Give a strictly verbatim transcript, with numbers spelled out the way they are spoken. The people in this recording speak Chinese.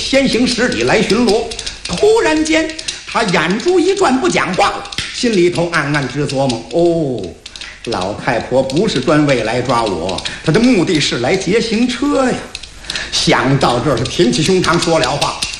先行师弟来巡逻。突然间，他眼珠一转，不讲话了，心里头暗暗直琢磨：哦，老太婆不是专为来抓我，她的目的是来劫行车呀。想到这儿，是挺起胸膛说了话：